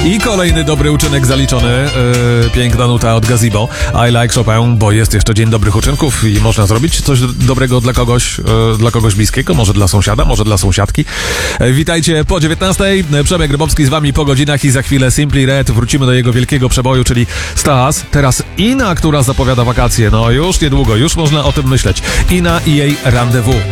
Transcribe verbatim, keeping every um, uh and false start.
I kolejny dobry uczynek zaliczony. Yy, piękna nuta od Gazebo. I like Chopin, bo jest jeszcze dzień dobrych uczynków i można zrobić coś dobrego dla kogoś, yy, dla kogoś bliskiego, może dla sąsiada, może dla sąsiadki. Yy, witajcie po dziewiętnastej. Przemek Grybowski z wami po godzinach i za chwilę Simply Red. Wrócimy do jego wielkiego przeboju, czyli Stas. Teraz Ina, która zapowiada wakacje. No już niedługo, już można o tym myśleć. Ina i jej Rendezvous.